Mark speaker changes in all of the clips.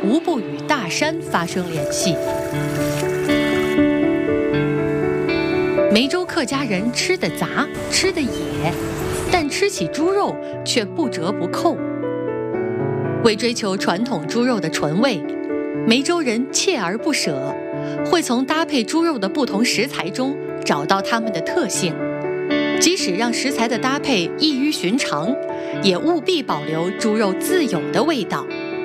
Speaker 1: 无不与大山发生联系。梅州客家人吃得杂，吃得野，但吃起猪肉却不折不扣。为追求传统猪肉的纯味，梅州人锲而不舍，会从搭配猪肉的不同食材中找到它们的特性。即使让食材的搭配异于寻常，也务必保留猪肉自有的味道。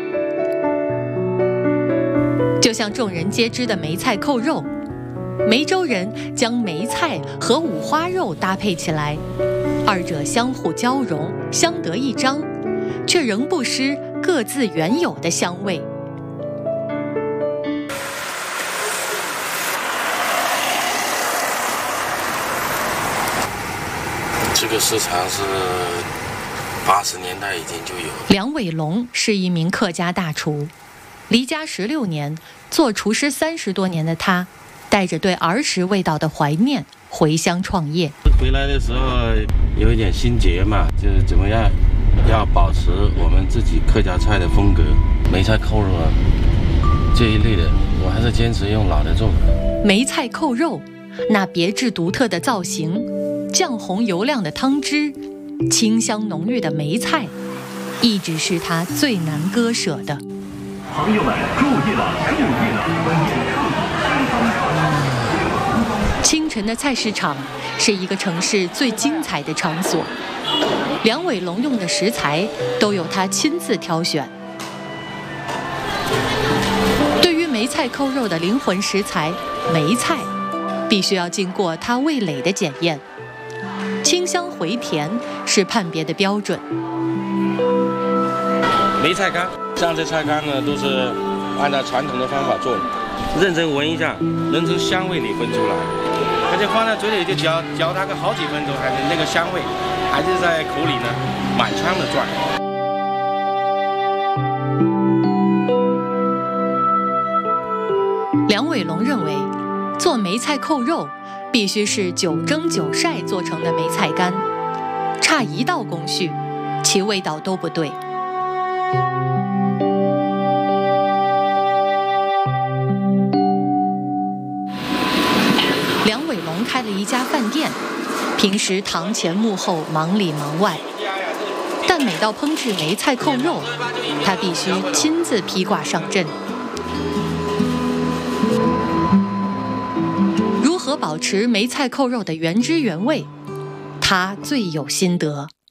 Speaker 1: 就像众人皆知的梅菜扣肉，梅州人将梅菜和五花肉搭配起来，二者相互交融，相得益彰，却仍不失各自原有的香味。
Speaker 2: 这个市场是80年代已经就有。
Speaker 1: 梁伟龙是一名客家大厨，离家16年，做厨师30多年的他，带着对儿时味道的怀念回乡创业。
Speaker 2: 回来的时候有一点心结嘛，就是怎么样要保持我们自己客家菜的风格，梅菜扣肉啊这一类的，我还是坚持用老的做法。
Speaker 1: 梅菜扣肉，那别致独特的造型，酱红油亮的汤汁，清香浓郁的梅菜，一直是他最难割舍的。
Speaker 3: 朋友们注意了，注意了！
Speaker 1: 清晨的菜市场是一个城市最精彩的场所，梁伟龙用的食材都由他亲自挑选。对于梅菜扣肉的灵魂食材梅菜，必须要经过他味蕾的检验，清香回甜是判别的标准。
Speaker 2: 梅菜干，像这菜干呢，都是按照传统的方法做的，认真闻一下，能从香味里分出来，而且放在嘴里就嚼它个好几分钟，还是那个香味还是在口里呢满腔的转。
Speaker 1: 梁伟龙认为，做梅菜扣肉必须是9蒸9晒做成的梅菜干，差一道工序，其味道都不对。梁伟龙开了一家饭店，平时堂前幕后忙里忙外，但每到烹制梅菜扣肉，他必须亲自披挂上阵。如何保持梅菜扣肉的原汁原味，他最有心得。